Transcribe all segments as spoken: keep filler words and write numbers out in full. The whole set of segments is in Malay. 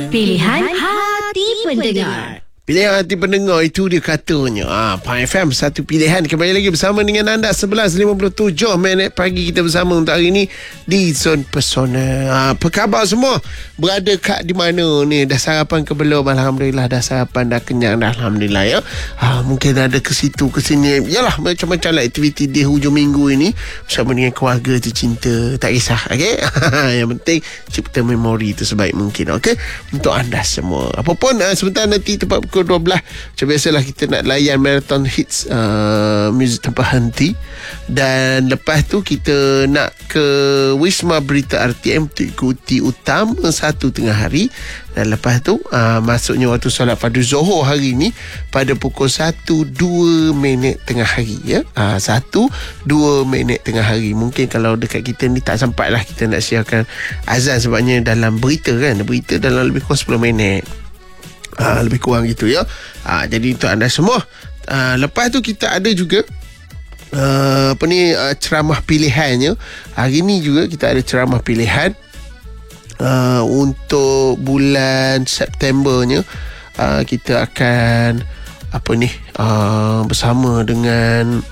Pilihan Hati Pendengar. Pilihan hati pendengar itu dia katanya. Ah, P A F M satu pilihan. Kembali lagi bersama dengan anda sebelas lima puluh tujuh minit pagi kita bersama untuk hari ini di Zon Pesona. Ah, apa khabar semua? Berada kat di mana ni? Dah sarapan ke belum? Alhamdulillah dah sarapan, dah kenyang dah, alhamdulillah ya. Ah, mungkin ada ke situ ke sini. Yalah, macam-macam lah aktiviti di hujung minggu ini bersama dengan keluarga tercinta. Tak kisah, okey? Yang penting cipta memori tu sebaik mungkin, okey? Untuk anda semua. Apapun ah, sebentar nanti tepat pukul dua belas macam biasalah kita nak layan marathon hits uh, muzik tanpa henti, dan lepas tu kita nak ke Wisma Berita R T M untuk ikuti utama satu tengah hari, dan lepas tu uh, masuknya waktu solat fardu Zohor hari ni pada pukul satu dua minit tengah hari ya. Uh, satu dua minit tengah hari. Mungkin kalau dekat kita ni tak sampai lah kita nak siarkan azan sebabnya dalam berita kan, berita dalam lebih kurang sepuluh minit. Ha, lebih kurang gitu ya. Ha, jadi untuk anda semua. Ha, lepas tu kita ada juga uh, apa ni uh, ceramah pilihannya. Hari ni juga kita ada ceramah pilihan uh, untuk bulan Septembernya. Uh, kita akan apa ni uh, bersama dengan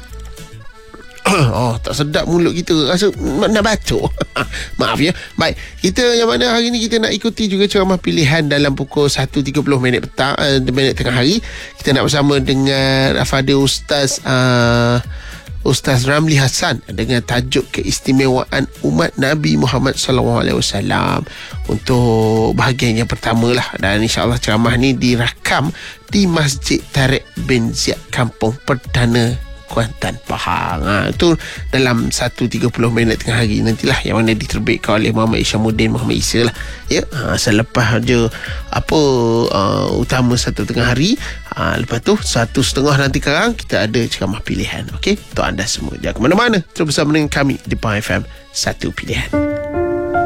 oh, tak sedap mulut kita, rasa nak batuk. Maaf ya. Baik, kita yang mana hari ni kita nak ikuti juga ceramah pilihan dalam pukul satu tiga puluh minit petang, uh, minit tengah hari. Kita nak bersama dengan Fadil Ustaz uh, Ustaz Ramli Hassan dengan tajuk keistimewaan umat Nabi Muhammad sallallahu alaihi wasallam untuk bahagian yang pertama lah. Dan insyaAllah ceramah ni dirakam di Masjid Tariq bin Ziyad, Kampung Perdana Kuantan, Pahang. Ha, itu dalam satu tiga puluh minit tengah hari nantilah, yang mana diterbitkan oleh Muhammad Isyamuddin Muhammad Isa lah ya. Ha, selepas je apa uh, utama satu tengah hari, ha, lepas tu satu setengah nanti sekarang kita ada ceramah pilihan. Okey, untuk anda semua jangan ke mana-mana, terus bersama dengan kami di P A F M satu pilihan.